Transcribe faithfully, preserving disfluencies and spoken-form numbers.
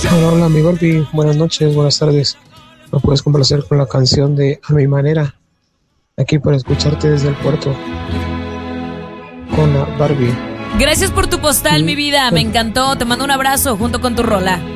Hola, hola, mi Barbie. Buenas noches, buenas tardes. ¿Me puedes complacer con la canción de A Mi Manera? Aquí para escucharte desde el puerto. Con la Barbie. Gracias por tu postal, mi vida. Me encantó. Te mando un abrazo junto con tu rola.